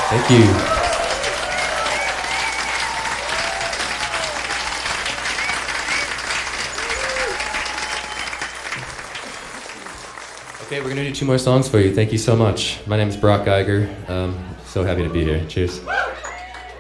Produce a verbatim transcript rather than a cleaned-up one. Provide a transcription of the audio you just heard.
Thank you. Okay, we're gonna do two more songs for you. Thank you so much. My name is Brock Geiger. Um, so happy to be here. Cheers.